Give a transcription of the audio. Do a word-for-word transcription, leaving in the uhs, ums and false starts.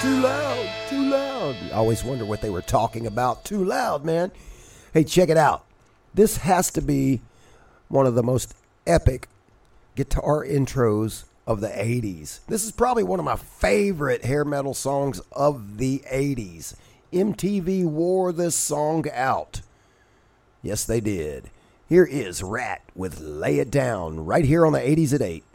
Too loud, too loud. I always wonder what they were talking about. Too loud, man. Hey, check it out. This has to be one of the most epic guitar intros of the eighties. This is probably one of my favorite hair metal songs of the eighties. M T V wore this song out. Yes, they did. Here is Rat with Lay It Down right here on the eighties at eight.